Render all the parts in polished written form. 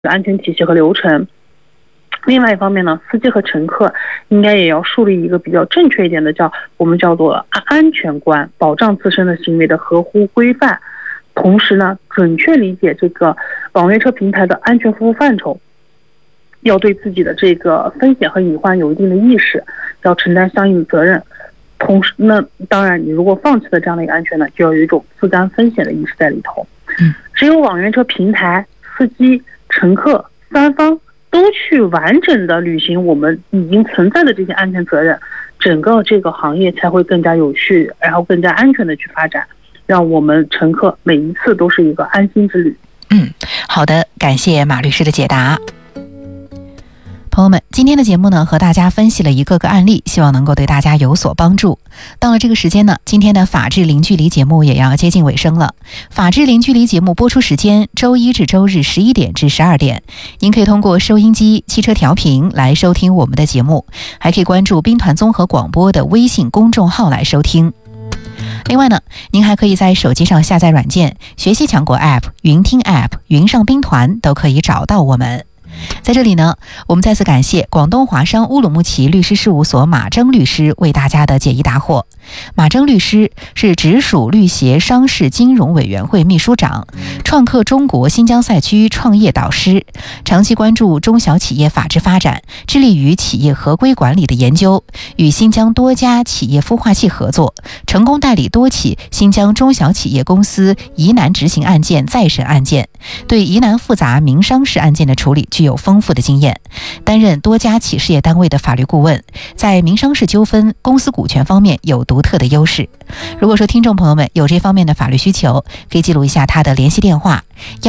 安全体系和流程。另外一方面呢，司机和乘客应该也要树立一个比较正确一点的我们叫做安全观，保障自身的行为的合乎规范，同时呢，准确理解这个网约车平台的安全服务范畴，要对自己的这个风险和隐患有一定的意识，要承担相应的责任。同时呢，当然你如果放弃了这样的一个安全呢，就要有一种自担风险的意识在里头。只有网约车平台、司机、乘客三方都去完整的履行我们已经存在的这些安全责任，整个这个行业才会更加有序，然后更加安全的去发展，让我们乘客每一次都是一个安心之旅。 好的，感谢马律师的解答。朋友们，今天的节目呢，和大家分析了一个个案例，希望能够对大家有所帮助。到了这个时间呢，今天的法治零距离节目也要接近尾声了。法治零距离节目播出时间周一至周日11点至12点，您可以通过收音机、汽车调频来收听我们的节目，还可以关注兵团综合广播的微信公众号来收听。另外呢，您还可以在手机上下载软件学习强国 App、云听 App、云上兵团都可以找到我们。在这里呢，我们再次感谢广东华商乌鲁木齐律师事务所马征律师为大家的解疑答惑。马征律师是直属律协商事金融委员会秘书长，创客中国新疆赛区创业导师，长期关注中小企业法治发展，致力于企业合规管理的研究，与新疆多家企业孵化器合作，成功代理多起新疆中小企业公司疑难执行案件再审案件，对疑难复杂民商事案件的处理具有丰富的经验，担任多家企事业单位的法律顾问，在民商事纠纷、公司股权方面有独特的优势。如果说听众朋友们有这方面的法律需求，可以记录一下他的联系电话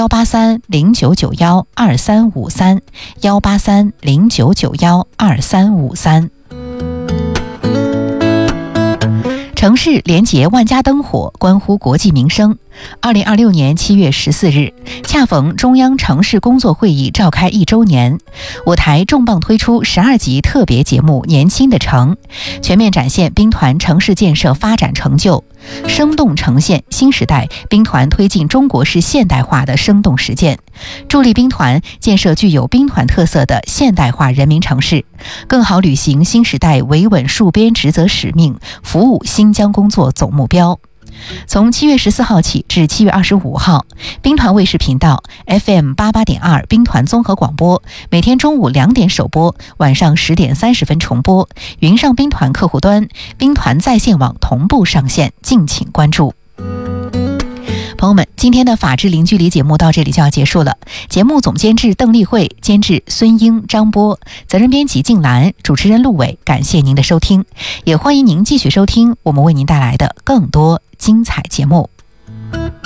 ：18309912353 18309912353。城市联结万家灯火，关乎国计民生。2026年7月14日，恰逢中央城市工作会议召开1周年，我台重磅推出12集特别节目《年轻的城》，全面展现兵团城市建设发展成就，生动呈现新时代兵团推进中国式现代化的生动实践，助力兵团建设具有兵团特色的现代化人民城市，更好履行新时代维稳戍边职责使命，服务新疆工作总目标。从7月14号起至7月25号，兵团卫视频道 FM88.2 兵团综合广播每天中午2点首播，晚上10点30分重播，云上兵团客户端、兵团在线网同步上线，敬请关注。朋友们，今天的法治零距离节目到这里就要结束了。节目总监制邓丽慧，监制孙英、张波，责任编辑静兰，主持人陆伟。感谢您的收听，也欢迎您继续收听我们为您带来的更多精彩节目。